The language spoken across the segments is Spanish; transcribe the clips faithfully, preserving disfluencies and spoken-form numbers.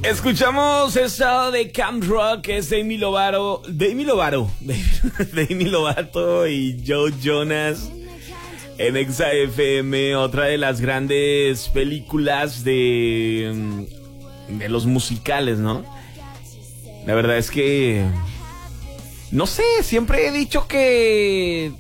Escuchamos esta de Camp Rock, que es Demi Lovato, Demi Lovato, Demi Lovato y Joe Jonas en Exa F M, otra de las grandes películas de, de los musicales, ¿no? La verdad es que, no sé, siempre he dicho que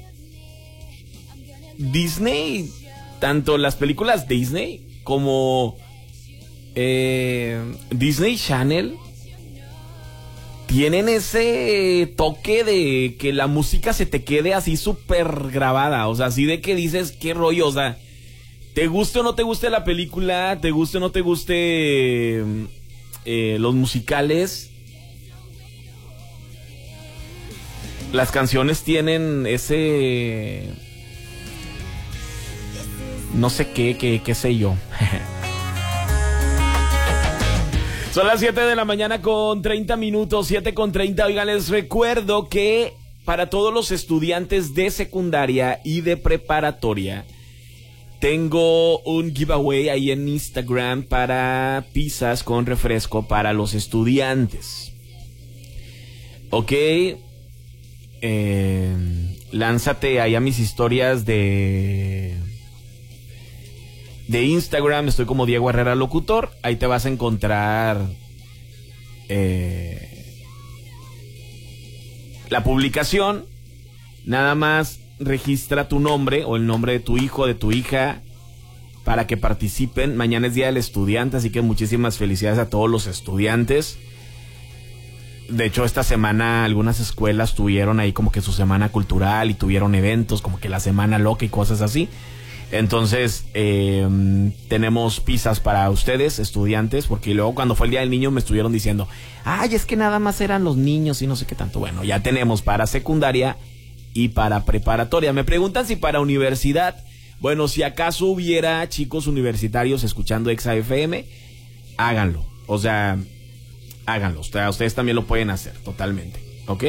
Disney, tanto las películas Disney como eh, Disney Channel, tienen ese toque de que la música se te quede así súper grabada. O sea, así de que dices, qué rollo, o sea, te guste o no te guste la película, te guste o no te guste eh, los musicales, las canciones tienen ese, no sé qué, qué, qué sé yo. Son las siete de la mañana con treinta minutos, siete con treinta. Oigan, les recuerdo que para todos los estudiantes de secundaria y de preparatoria, tengo un giveaway ahí en Instagram para pizzas con refresco para los estudiantes. Ok, eh, lánzate ahí a mis historias de... de Instagram, estoy como Diego Herrera Locutor, ahí te vas a encontrar eh, la publicación. Nada más registra tu nombre o el nombre de tu hijo, de tu hija, para que participen. Mañana es Día del Estudiante, así que muchísimas felicidades a todos los estudiantes. De hecho, esta semana algunas escuelas tuvieron ahí como que su semana cultural y tuvieron eventos como que la semana loca y cosas así. Entonces, eh, tenemos pizzas para ustedes, estudiantes, porque luego cuando fue el Día del Niño me estuvieron diciendo, ay, es que nada más eran los niños y no sé qué tanto. Bueno, ya tenemos para secundaria y para preparatoria. Me preguntan si para universidad. Bueno, si acaso hubiera chicos universitarios escuchando Exa F M, háganlo. O sea, háganlo. O sea, ustedes también lo pueden hacer, totalmente. ¿Ok?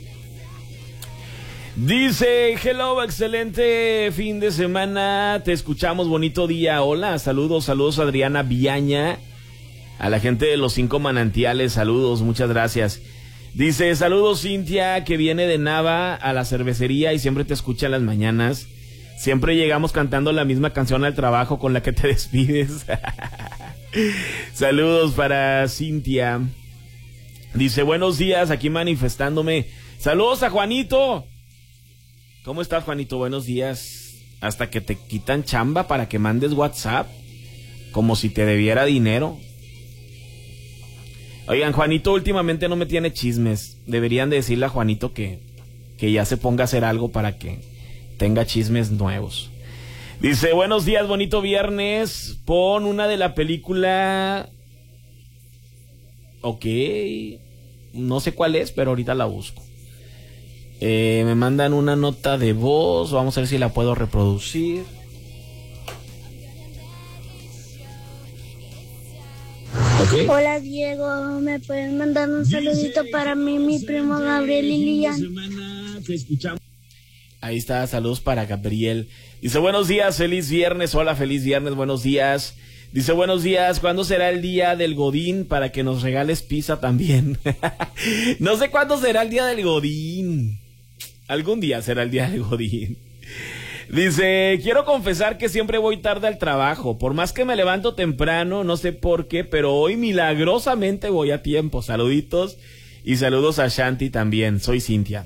Dice, hello, excelente fin de semana, te escuchamos, bonito día, hola, saludos, saludos a Adriana Villaña, a la gente de los cinco manantiales, saludos, muchas gracias. Dice, saludos Cintia, que viene de Nava a la cervecería y siempre te escucha en las mañanas, siempre llegamos cantando la misma canción al trabajo con la que te despides. Saludos para Cintia. Dice, buenos días, aquí manifestándome, saludos a Juanito. ¿Cómo estás, Juanito? Buenos días. Hasta que te quitan chamba para que mandes WhatsApp, como si te debiera dinero. Oigan, Juanito últimamente no me tiene chismes. Deberían de decirle a Juanito que, que ya se ponga a hacer algo para que tenga chismes nuevos. Dice, buenos días, bonito viernes. Pon una de la película... Ok. No sé cuál es, pero ahorita la busco. Eh, me mandan una nota de voz. Vamos a ver si la puedo reproducir. Okay. Hola Diego, ¿me puedes mandar un saludito para mí, mi primo Gabriel y Lilian? Ahí está, saludos para Gabriel. Dice, buenos días, feliz viernes. Hola, feliz viernes, buenos días. Dice, buenos días, ¿cuándo será el día del Godín para que nos regales pizza también? No sé cuándo será el día del Godín. Algún día será el día del Godín. Dice, quiero confesar que siempre voy tarde al trabajo. Por más que me levanto temprano, no sé por qué, pero hoy milagrosamente voy a tiempo. Saluditos y saludos a Shanti también. Soy Cintia.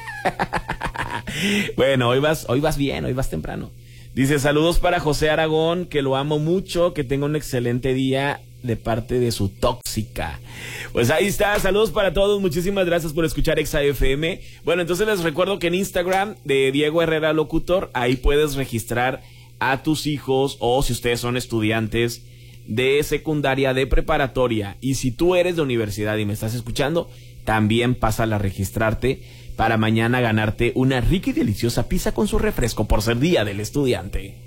Bueno, hoy vas, hoy vas bien, hoy vas temprano. Dice, saludos para José Aragón, que lo amo mucho, que tenga un excelente día de parte de su tóxica. Pues ahí está, saludos para todos, muchísimas gracias por escuchar Exa F M. Bueno, entonces les recuerdo que en Instagram de Diego Herrera Locutor, ahí puedes registrar a tus hijos, o si ustedes son estudiantes de secundaria, de preparatoria, y si tú eres de universidad y me estás escuchando, también pásala a registrarte para mañana ganarte una rica y deliciosa pizza con su refresco por ser Día del Estudiante.